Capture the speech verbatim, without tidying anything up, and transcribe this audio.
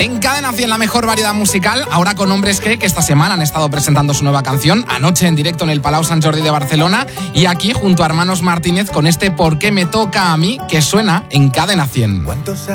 En Cadena cien, la mejor variedad musical, ahora con Hombres G, que esta semana han estado presentando su nueva canción, anoche en directo en el Palau Sant Jordi de Barcelona, y aquí junto a Hermanos Martínez con este ¿Por qué me toca a mí?, que suena en Cadena cien.